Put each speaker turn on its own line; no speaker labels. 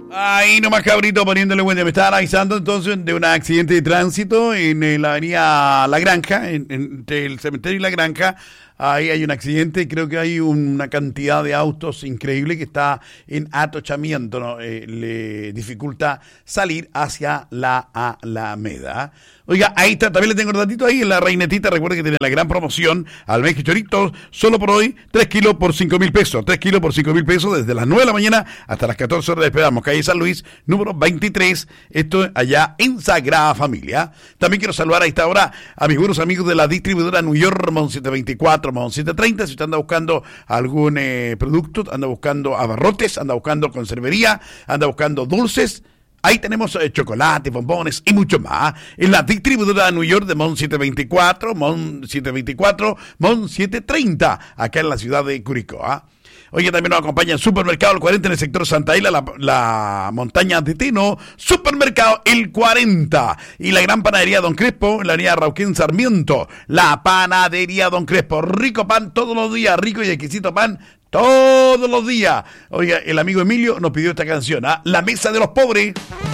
Ahí nomás, cabrito, poniéndole cuenta. Me estaban avisando entonces de un accidente de tránsito en la avenida La Granja, entre el cementerio y La Granja. Ahí hay un accidente, creo que hay una cantidad de autos increíble que está en atochamiento, ¿no? Le dificulta salir hacia la Alameda. Oiga, ahí está, también le tengo el datito ahí en la Reinetita. Recuerde que tiene la gran promoción al mes que choritos, solo por hoy, 3 kilos por 5.000 pesos. 3 kilos por 5.000 pesos desde las 9 de la mañana hasta las 14 horas. Esperamos, calle San Luis, número 23. Esto allá en Sagrada Familia. También quiero saludar a esta hora a mis buenos amigos de la distribuidora New York, Mon 724, Mon 730. Si usted anda buscando algún producto, anda buscando abarrotes, anda buscando conservería, anda buscando dulces, ahí tenemos chocolate, bombones y mucho más. En la distribuidora de New York de Mon 724, Mon 724, Mon 730, acá en la ciudad de Curicó. Oye, también nos acompaña el Supermercado El 40 en el sector Santa Isla, la montaña de Teno, Supermercado El 40 y la gran panadería Don Crespo en la avenida Rauquén Sarmiento. La panadería Don Crespo, rico pan todos los días, rico y exquisito pan todos los días. Oiga, el amigo Emilio nos pidió esta canción, La Mesa de los Pobres.